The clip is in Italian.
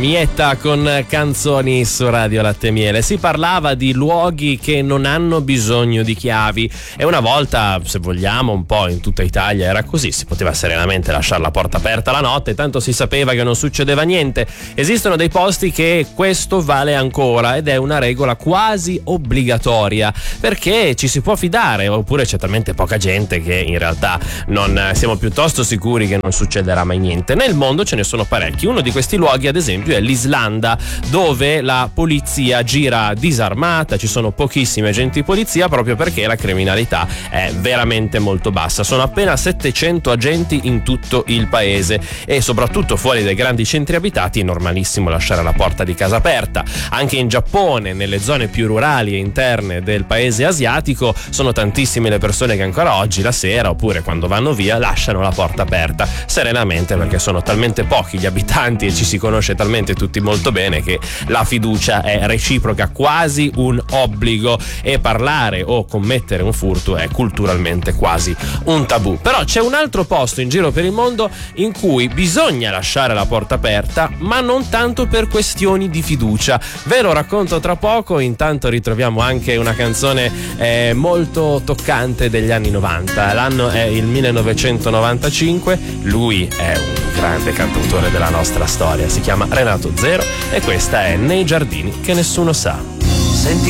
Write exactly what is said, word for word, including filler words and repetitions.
Mietta con Canzoni su Radio Latte e Miele. Si parlava di luoghi che non hanno bisogno di chiavi e una volta, se vogliamo, un po' in tutta Italia era così, si poteva serenamente lasciare la porta aperta la notte, tanto si sapeva che non succedeva niente. Esistono dei posti che questo vale ancora ed è una regola quasi obbligatoria, perché ci si può fidare, oppure c'è talmente poca gente che in realtà non siamo piuttosto sicuri che non succederà mai niente. Nel mondo ce ne sono parecchi. Uno di questi luoghi, ad esempio, è l'Islanda, dove la polizia gira disarmata, ci sono pochissimi agenti di polizia proprio perché la criminalità è veramente molto bassa. Sono appena settecento agenti in tutto il paese e soprattutto fuori dai grandi centri abitati è normalissimo lasciare la porta di casa aperta. Anche in Giappone, nelle zone più rurali e interne del paese asiatico, sono tantissime le persone che ancora oggi la sera oppure quando vanno via lasciano la porta aperta serenamente, perché sono talmente pochi gli abitanti e ci si conosce talmente tutti molto bene che la fiducia è reciproca, quasi un obbligo, e parlare o commettere un furto è culturalmente quasi un tabù. Però c'è un altro posto in giro per il mondo in cui bisogna lasciare la porta aperta, ma non tanto per questioni di fiducia. Ve lo racconto tra poco. Intanto ritroviamo anche una canzone eh, molto toccante degli anni novanta. L'anno è il millenovecentonovantacinque. Lui è un grande cantautore della nostra storia, si chiama Renato Zero e questa è Nei giardini che nessuno sa.